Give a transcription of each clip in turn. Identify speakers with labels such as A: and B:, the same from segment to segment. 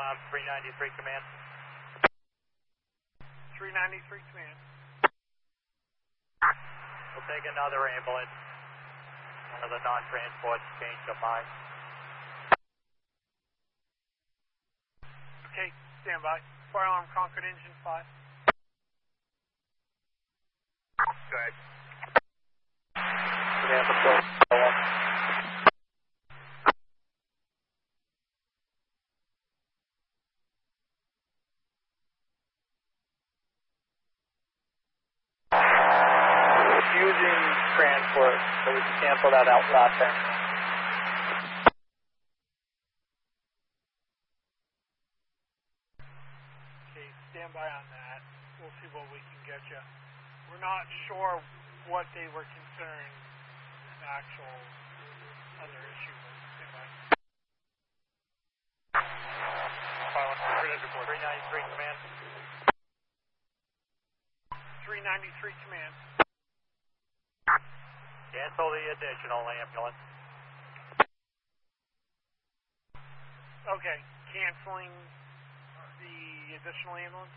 A: 393 command.
B: 393 command.
A: We'll take another ambulance. One of the non-transports changed their mind.
B: Okay, stand by. Fire alarm Concord engine 5.
A: Good. Command support. Using transport, so we can cancel that out last time.
B: Okay, stand by on that. We'll see what we can get you. We're not sure what they were concerned the actual other issue was. Stand by.
A: 393 command.
B: 393 command.
A: Cancel the additional ambulance.
B: Okay, canceling the additional ambulance?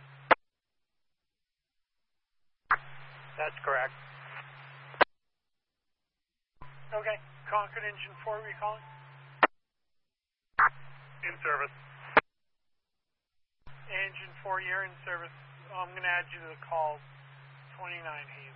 A: That's correct.
B: Okay, Concord engine 4, are you calling?
A: In service.
B: Engine 4, you're in service. I'm going to add you to the call. 29 Hayes.